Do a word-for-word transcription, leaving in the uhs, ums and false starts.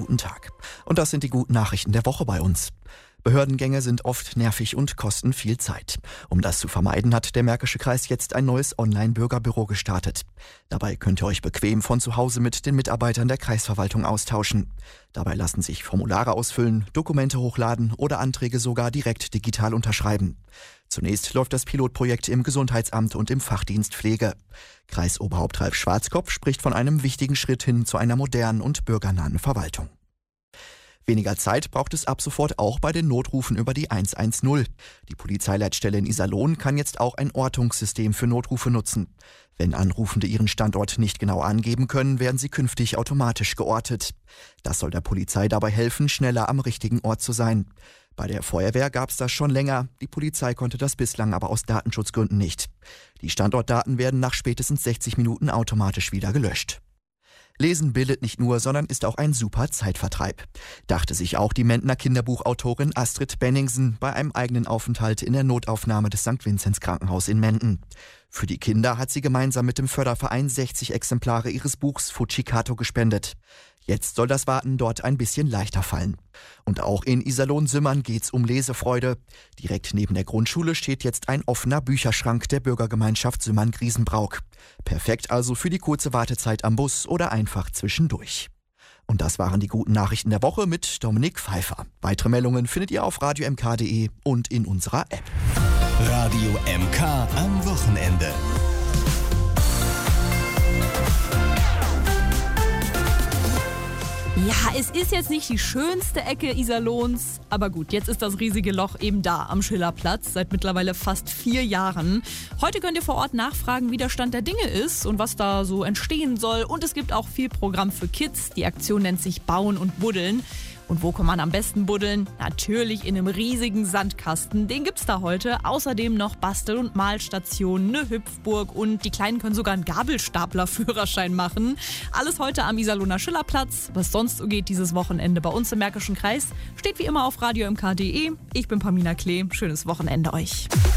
guten Tag. Und das sind die guten Nachrichten der Woche bei uns. Behördengänge sind oft nervig und kosten viel Zeit. Um das zu vermeiden, hat der Märkische Kreis jetzt ein neues Online-Bürgerbüro gestartet. Dabei könnt ihr euch bequem von zu Hause mit den Mitarbeitern der Kreisverwaltung austauschen. Dabei lassen sich Formulare ausfüllen, Dokumente hochladen oder Anträge sogar direkt digital unterschreiben. Zunächst läuft das Pilotprojekt im Gesundheitsamt und im Fachdienst Pflege. Kreisoberhaupt Ralf Schwarzkopf spricht von einem wichtigen Schritt hin zu einer modernen und bürgernahen Verwaltung. Weniger Zeit braucht es ab sofort auch bei den Notrufen über die eins eins null. Die Polizeileitstelle in Iserlohn kann jetzt auch ein Ortungssystem für Notrufe nutzen. Wenn Anrufende ihren Standort nicht genau angeben können, werden sie künftig automatisch geortet. Das soll der Polizei dabei helfen, schneller am richtigen Ort zu sein. Bei der Feuerwehr gab es das schon länger, die Polizei konnte das bislang aber aus Datenschutzgründen nicht. Die Standortdaten werden nach spätestens sechzig Minuten automatisch wieder gelöscht. Lesen bildet nicht nur, sondern ist auch ein super Zeitvertreib. Dachte sich auch die Mentner Kinderbuchautorin Astrid Benningsen bei einem eigenen Aufenthalt in der Notaufnahme des Sankt Vinzenz Krankenhaus in Menden. Für die Kinder hat sie gemeinsam mit dem Förderverein sechzig Exemplare ihres Buchs Fujikato gespendet. Jetzt soll das Warten dort ein bisschen leichter fallen. Und auch in Iserlohn-Sümmern geht's um Lesefreude. Direkt neben der Grundschule steht jetzt ein offener Bücherschrank der Bürgergemeinschaft Sümmern-Griesenbrauch. Perfekt also für die kurze Wartezeit am Bus oder einfach zwischendurch. Und das waren die guten Nachrichten der Woche mit Dominik Pfeiffer. Weitere Meldungen findet ihr auf radio m k punkt d e und in unserer App. Radio M K am Wochenende. Ja, es ist jetzt nicht die schönste Ecke Iserlohns, aber gut, jetzt ist das riesige Loch eben da am Schillerplatz, seit mittlerweile fast vier Jahren. Heute könnt ihr vor Ort nachfragen, wie der Stand der Dinge ist und was da so entstehen soll. Und es gibt auch viel Programm für Kids. Die Aktion nennt sich Bauen und Buddeln. Und wo kann man am besten buddeln? Natürlich in einem riesigen Sandkasten. Den gibt's da heute. Außerdem noch Bastel- und Malstationen, eine Hüpfburg und die Kleinen können sogar einen Gabelstapler-Führerschein machen. Alles heute am Iserlohner Schillerplatz. Was sonst so geht dieses Wochenende bei uns im Märkischen Kreis, steht wie immer auf radio m k punkt d e. Ich bin Pamina Klee. Schönes Wochenende euch.